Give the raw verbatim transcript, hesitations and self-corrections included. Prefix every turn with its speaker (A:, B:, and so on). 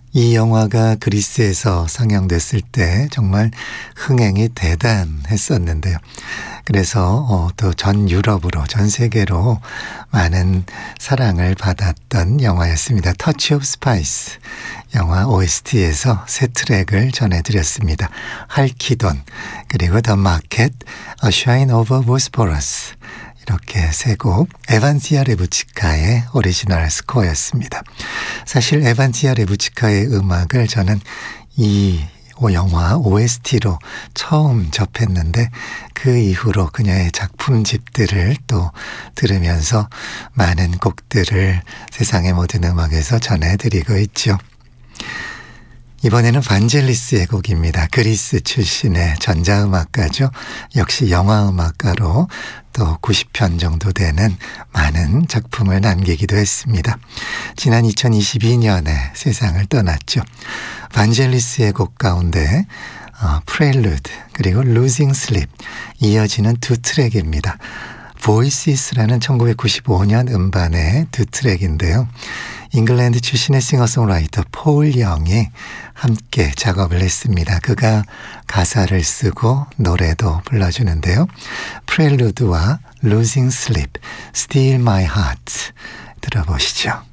A: 이 영화가 그리스에서 상영됐을 때 정말 흥행이 대단했었는데요. 그래서 어, 또 전 유럽으로, 전 세계로 많은 사랑을 받았던 영화였습니다. 터치 오브 스파이스 영화 오에스티에서 새 트랙을 전해드렸습니다. 할키돈, 그리고 더 마켓, A Shine Over Bosporus, 이렇게 세 곡 에반티아 레부치카의 오리지널 스코어였습니다. 사실 에반티아 레부치카의 음악을 저는 이 영화 오에스티로 처음 접했는데 그 이후로 그녀의 작품집들을 또 들으면서 많은 곡들을 세상의 모든 음악에서 전해드리고 있죠. 이번에는 반젤리스의 곡입니다. 그리스 출신의 전자음악가죠. 역시 영화음악가로 또 구십 편 정도 되는 많은 작품을 남기기도 했습니다. 지난 이천이십이 년에 세상을 떠났죠. 반젤리스의 곡 가운데 어, 프렐루드 그리고 Losing Sleep 이어지는 두 트랙입니다. Voices라는 천구백구십오 년 음반의 두 트랙인데요. 잉글랜드 출신의 싱어송라이터 폴 영이 함께 작업을 했습니다. 그가 가사를 쓰고 노래도 불러주는데요. 프렐루드와 Losing Sleep, Steal My Heart 들어보시죠.